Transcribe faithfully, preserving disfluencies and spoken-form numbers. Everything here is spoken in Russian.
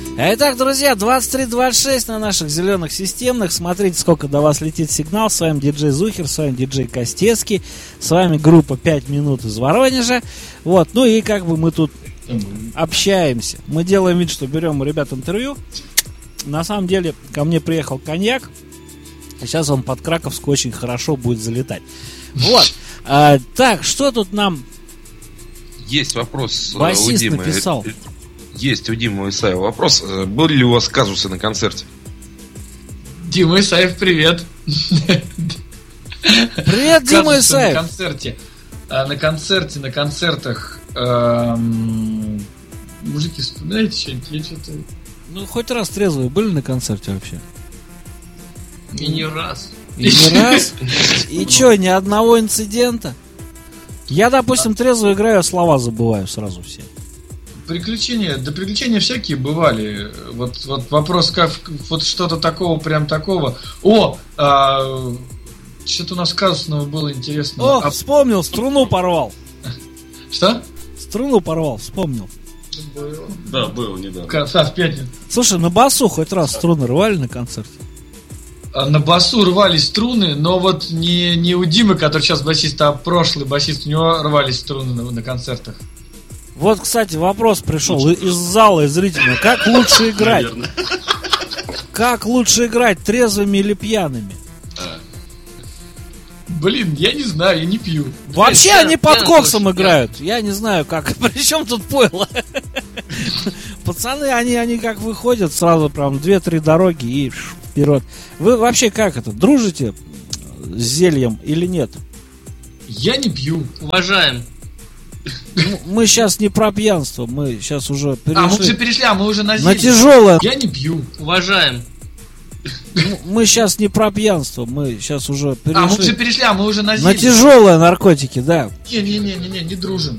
Итак, друзья, двадцать три двадцать шесть на наших зеленых системных. Смотрите, сколько до вас летит сигнал. С вами диджей Зухер, с вами диджей Костецкий. С вами группа пять минут из Воронежа. Вот, ну и как бы мы тут общаемся. Мы делаем вид, что берем у ребят интервью. На самом деле, ко мне приехал коньяк. И сейчас он под Краковск очень хорошо будет залетать. Вот. А, так, что тут нам... Есть вопрос басист у Димы. написал. Есть у Димы Исаева вопрос. Были ли у вас казусы на концерте? Дима Исаев, привет. Привет, Дима Исаев. На концерте, на концерте, на концертах эм, мужики, вспоминаете что-нибудь? Я что-то... Ну, хоть раз трезвые были на концерте вообще? И не раз. И не раз? И чё, ни одного инцидента? Я, допустим, трезво играю, а слова забываю сразу все. Приключения, да приключения всякие бывали. Вот, вот вопрос, как вот что-то такого, прям такого. О, а, что-то у нас казусного было интересного. О, а... вспомнил, струну порвал. Что? Струну порвал, вспомнил. Да, было недавно. Да, в пятницу. Слушай, на басу хоть раз струны рвали на концерте? На басу рвались струны, но вот не, не у Димы, который сейчас басист, а прошлый басист, у него рвались струны на, на концертах. Вот, кстати, вопрос пришел из зала, из зрителя. Как лучше играть? Наверное. Как лучше играть, трезвыми или пьяными? А. Блин, я не знаю, я не пью. Вообще я, они под коксом я, играют. Я не знаю, как. Причем тут пойло? Пацаны, они, они как выходят сразу прям две-три дороги и вперед. Вы вообще как это? Дружите с зельем или нет? Я не пью. Уважаем. Мы сейчас не про пьянство, мы сейчас уже перешли. А, мы уже перешли, а мы уже на зелье. На тяжелое. Я не пью. Уважаем. Мы сейчас не про пьянство, мы сейчас уже перешли. А, мы уже перешли, а мы уже на зелье. На тяжелые наркотики, да. Не-не-не, не, не дружим.